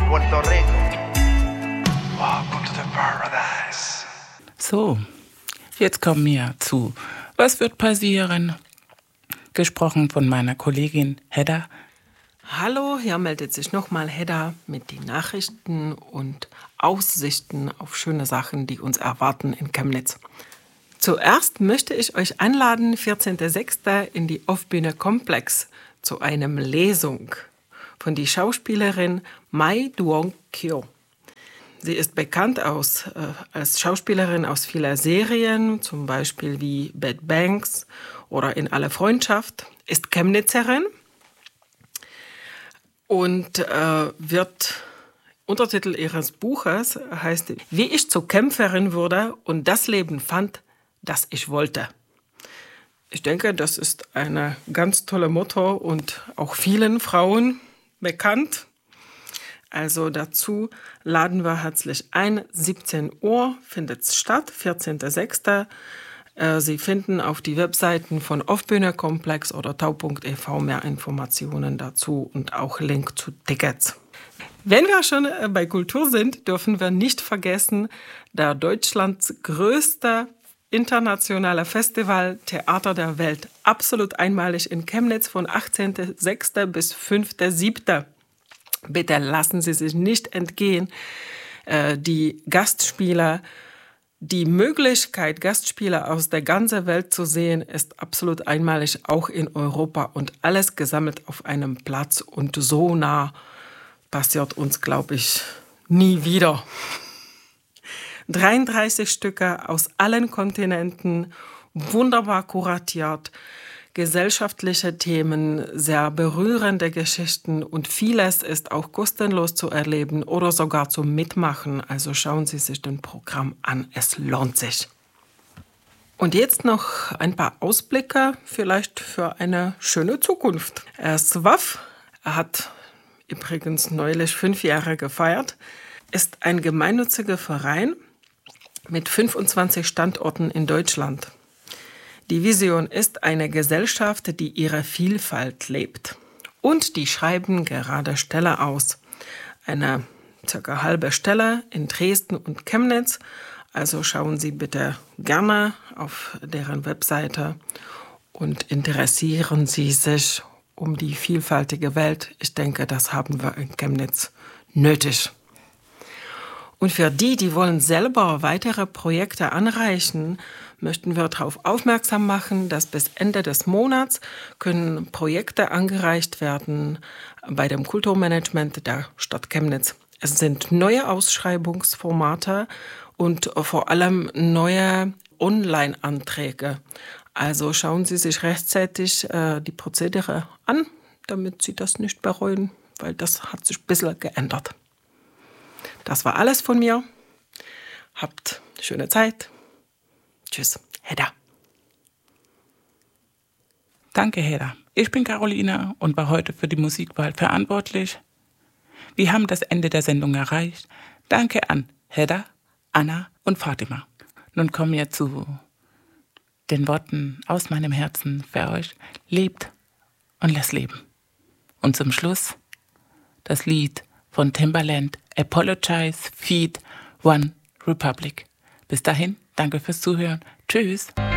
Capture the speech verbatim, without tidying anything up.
Puerto Rico. Welcome to the paradise. So, jetzt kommen wir zu Was wird passieren? Gesprochen von meiner Kollegin Hedda. Hallo, hier meldet sich nochmal Hedda mit den Nachrichten und Aussichten auf schöne Sachen, die uns erwarten in Chemnitz. Zuerst möchte ich euch einladen, vierzehnten sechsten in die Off-Bühne Komplex zu einem Lesung von der Schauspielerin Mai Duong-kyo. Sie ist bekannt aus, äh, als Schauspielerin aus vielen Serien, zum Beispiel wie Bad Banks oder In alle Freundschaft, ist Chemnitzerin und äh, wird, Untertitel ihres Buches heißt, wie ich zur Kämpferin wurde und das Leben fand, das ich wollte. Ich denke, das ist eine ganz tolle Motto und auch vielen Frauen bekannt. Also dazu laden wir herzlich ein. siebzehn Uhr findet es statt, vierzehnten sechsten Sie finden auf die Webseiten von Off-Bühne Komplex oder tau punkt e v mehr Informationen dazu und auch Link zu Tickets. Wenn wir schon bei Kultur sind, dürfen wir nicht vergessen, der Deutschlands größte internationale Festival Theater der Welt, absolut einmalig in Chemnitz von achtzehnten sechsten bis fünften siebten Bitte lassen Sie sich nicht entgehen, die Gastspieler, die Möglichkeit, Gastspieler aus der ganzen Welt zu sehen, ist absolut einmalig, auch in Europa und alles gesammelt auf einem Platz und so nah passiert uns, glaube ich, nie wieder. dreiunddreißig Stücke aus allen Kontinenten, wunderbar kuratiert, gesellschaftliche Themen, sehr berührende Geschichten und vieles ist auch kostenlos zu erleben oder sogar zum Mitmachen. Also schauen Sie sich das Programm an, es lohnt sich. Und jetzt noch ein paar Ausblicke, vielleicht für eine schöne Zukunft. S W A F hat übrigens neulich fünf Jahre gefeiert, ist ein gemeinnütziger Verein mit fünfundzwanzig Standorten in Deutschland. Die Vision ist eine Gesellschaft, die ihre Vielfalt lebt. Und die schreiben gerade Stelle aus. Eine circa halbe Stelle in Dresden und Chemnitz. Also schauen Sie bitte gerne auf deren Webseite und interessieren Sie sich um die vielfältige Welt. Ich denke, das haben wir in Chemnitz nötig. Und für die, die wollen selber weitere Projekte anreichen, möchten wir darauf aufmerksam machen, dass bis Ende des Monats können Projekte angereicht werden bei dem Kulturmanagement der Stadt Chemnitz. Es sind neue Ausschreibungsformate und vor allem neue Online-Anträge. Also schauen Sie sich rechtzeitig äh, die Prozedere an, damit Sie das nicht bereuen, weil das hat sich ein bisschen geändert. Das war alles von mir. Habt schöne Zeit. Tschüss, Hedda. Danke, Hedda. Ich bin Caroline und war heute für die Musikwahl verantwortlich. Wir haben das Ende der Sendung erreicht. Danke an Hedda, Anna und Fatima. Nun kommen wir zu den Worten aus meinem Herzen für euch. Lebt und lasst leben. Und zum Schluss das Lied von Timbaland, Apologize, Feed, One Republic. Bis dahin, danke fürs Zuhören. Tschüss.